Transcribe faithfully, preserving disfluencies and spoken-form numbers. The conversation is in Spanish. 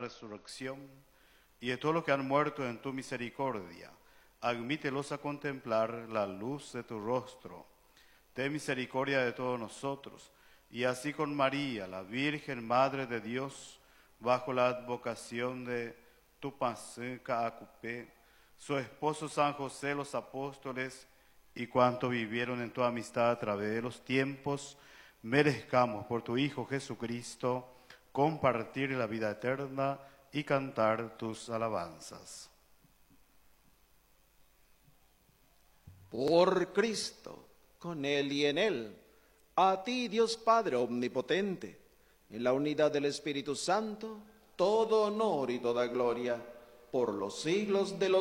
resurrección, y de todos los que han muerto en tu misericordia, admítelos a contemplar la luz de tu rostro. Ten misericordia de todos nosotros, y así con María, la Virgen Madre de Dios, bajo la advocación de Tupac Caacupé, su esposo San José, los apóstoles, y cuanto vivieron en tu amistad a través de los tiempos, merezcamos por tu Hijo Jesucristo compartir la vida eterna y cantar tus alabanzas. Por Cristo, con Él y en Él, a ti, Dios Padre omnipotente, en la unidad del Espíritu Santo, todo honor y toda gloria, por los siglos de los